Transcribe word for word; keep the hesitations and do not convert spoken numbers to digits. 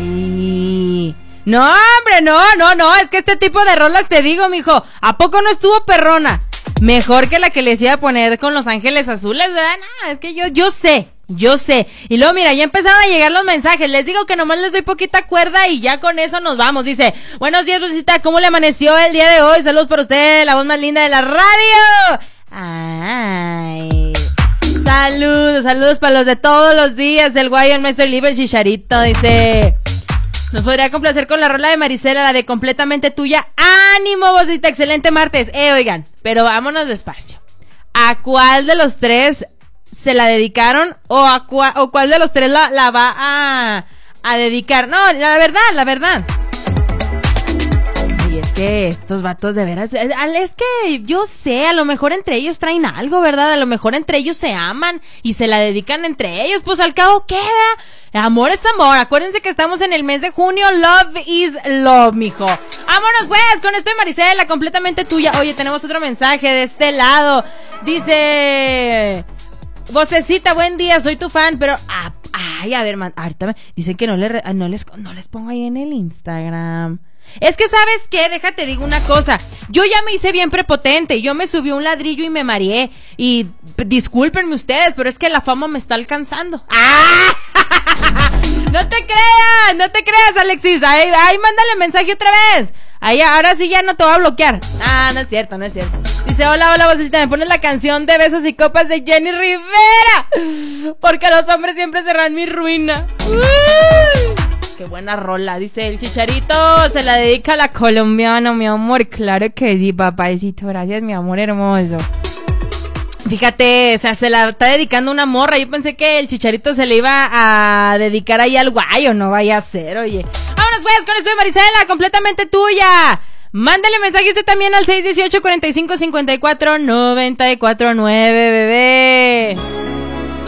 Ay. No, hombre, no, no, no, es que este tipo de rolas te digo, mijo, ¿a poco no estuvo perrona? Mejor que la que les iba a poner con Los Ángeles Azules, ¿verdad? No, es que yo, yo sé, yo sé. Y luego, mira, ya empezaron a llegar los mensajes. Les digo que nomás les doy poquita cuerda y ya con eso nos vamos. Dice, buenos días, Rosita, ¿cómo le amaneció el día de hoy? Saludos para usted, la voz más linda de la radio. Ay... Saludos, saludos para los de todos los días del Guayo, el Maestro Libre, el Chicharito, dice... Nos podría complacer con la rola de Marisela, la de Completamente Tuya. ¡Ánimo, vocita! Excelente martes. Eh, oigan, pero vámonos despacio. ¿A cuál de los tres se la dedicaron? ¿O a cua, o cuál de los tres la, la va a, a dedicar? No, la verdad, la verdad. Y es que estos vatos de veras, es que yo sé, a lo mejor entre ellos traen algo, ¿verdad? A lo mejor entre ellos se aman y se la dedican entre ellos, pues al cabo, ¿qué? Amor es amor, acuérdense que estamos en el mes de junio, love is love, mijo. Vámonos pues, con esto de Marisela, Completamente Tuya. Oye, tenemos otro mensaje de este lado, dice... Vocecita, buen día, soy tu fan, pero... Ah, ay, a ver, man, ahorita me... Dicen que no, le, no, les, no les pongo ahí en el Instagram... Es que, ¿sabes qué? Déjate, digo una cosa. Yo ya me hice bien prepotente. Yo me subí un ladrillo y me mareé. Y discúlpenme ustedes, pero es que la fama me está alcanzando. ¡Ah! No te creas, no te creas, Alexis. Ahí, ahí mándale mensaje otra vez. Ahí, ahora sí ya no te voy a bloquear. Ah, no es cierto, no es cierto. Dice, hola, hola, vocecita, me pones la canción de Besos y Copas de Jenny Rivera. Porque los hombres siempre serán mi ruina. Uy. Qué buena rola, dice el Chicharito, se la dedica a la colombiana, mi amor. Claro que sí, papacito, gracias, mi amor hermoso. Fíjate, o sea, se la está dedicando una morra. Yo pensé que el Chicharito se le iba a dedicar ahí al Guayo, no vaya a ser, oye. Vámonos pues con esto de Marisela, Completamente Tuya. Mándale mensaje usted también al seis uno ocho, cuatro cinco, cinco cuatro nueve cuatro nueve, bebé.